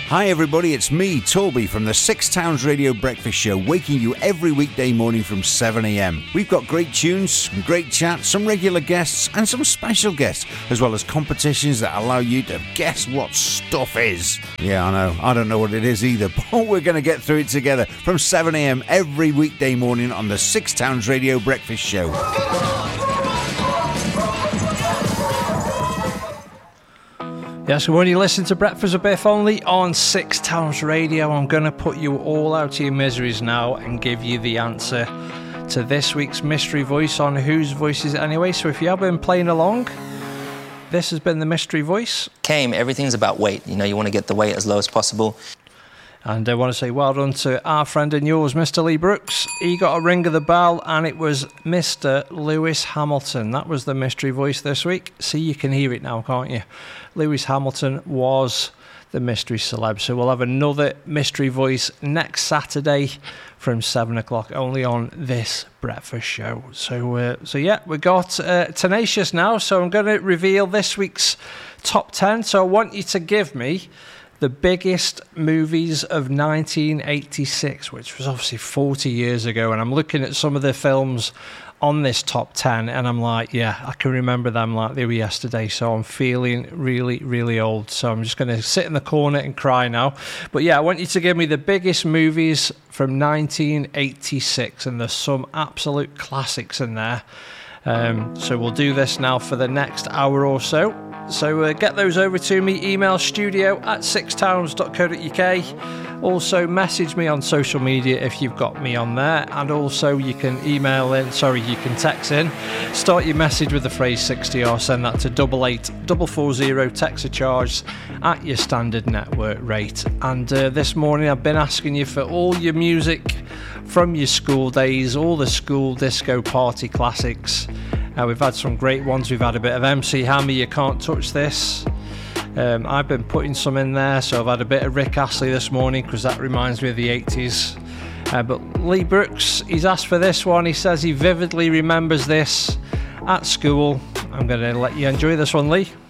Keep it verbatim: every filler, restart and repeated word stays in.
Hi everybody, it's me, Toby, from the Six Towns Radio Breakfast Show, waking you every weekday morning from seven a m. We've got great tunes, some great chat, some regular guests, and some special guests, as well as competitions that allow you to guess what stuff is. Yeah, I know, I don't know what it is either, but we're going to get through it together from seven a m every weekday morning on the Six Towns Radio Breakfast Show. Yes, when you listen to Breakfast with Biff only on Six Towns Radio, I'm going to put you all out of your miseries now and give you the answer to this week's mystery voice on Whose Voice Is It Anyway. So if you have been playing along, this has been the mystery voice. Came, everything's about weight. You know, you want to get the weight as low as possible. And I want to say well done to our friend and yours, Mister Lee Brooks. He got a ring of the bell, and it was Mister Lewis Hamilton. That was the mystery voice this week. See, you can hear it now, can't you? Lewis Hamilton was the mystery celeb. So we'll have another mystery voice next Saturday from seven o'clock, only on this breakfast show. So, uh, so yeah, we got uh, Tenacious now. So I'm going to reveal this week's top ten. So I want you to give me the biggest movies of nineteen eighty-six, which was obviously forty years ago. And I'm looking at some of the films on this top ten, and I'm like, yeah, I can remember them like they were yesterday. So I'm feeling really, really old. So I'm just going to sit in the corner and cry now. But yeah, I want you to give me the biggest movies from nineteen eighty-six, and there's some absolute classics in there. Um, so we'll do this now for the next hour or so. So uh, get those over to me. Email studio at sixtowns dot co dot uk. Also message me on social media if you've got me on there. And also you can email in, sorry, you can text in. Start your message with the phrase sixty or send that to double eight double four zero, text a charge at your standard network rate. And uh, this morning I've been asking you for all your music from your school days, all the school disco party classics. Uh, we've had some great ones. We've had a bit of M C Hammer, You Can't Touch This. Um, I've been putting some in there, so I've had a bit of Rick Astley this morning because that reminds me of the eighties. Uh, but Lee Brooks, he's asked for this one. He says he vividly remembers this at school. I'm going to let you enjoy this one, Lee.